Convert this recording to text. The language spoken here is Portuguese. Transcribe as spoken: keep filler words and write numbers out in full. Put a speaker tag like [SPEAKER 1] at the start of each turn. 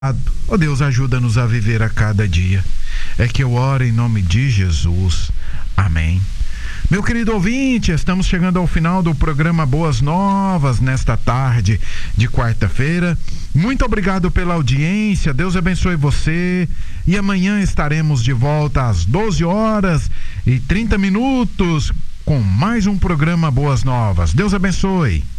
[SPEAKER 1] Ó Deus, ajuda-nos a viver a cada dia. É que eu oro em nome de Jesus. Amém. Meu querido ouvinte, estamos chegando ao final do programa Boas Novas nesta tarde de quarta-feira. Muito obrigado pela audiência, Deus abençoe você. E amanhã estaremos de volta às doze horas e trinta minutos com mais um programa Boas Novas. Deus abençoe.